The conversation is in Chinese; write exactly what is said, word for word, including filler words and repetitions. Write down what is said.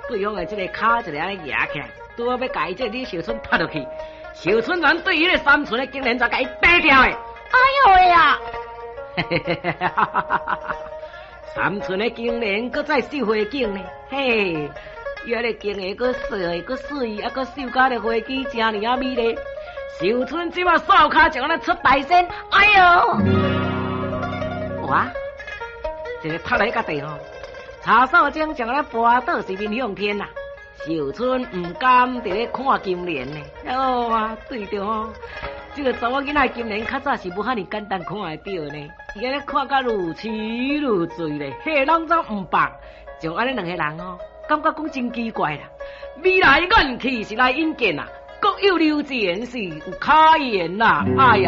对方的这个卡一个安尼压起来，拄好要甲伊这李秀春拍落去。秀春员对伊个三寸的经连就甲伊掰掉的。 哎呦喂呀！ 三寸的经连，搁再绣花茎呢，嘿，原来经的搁细，搁水，啊搁绣甲的花枝真尔啊美丽。秀春即马扫骹就安尼出大声，哎呦！哇，一个拍来个地吼，查哨将将安尼跋倒是面向天呐。秀春唔甘伫咧看金莲呢，哦啊，对着哦，这个查某囡仔金莲较早是无遐尼简单看会到呢，伊安尼看甲如痴如醉咧，嘿，拢总唔放，就安尼两个人哦，感觉讲真奇怪啦。未来怨气是来引荐啦，各有留言是有卡言啦，哎呀。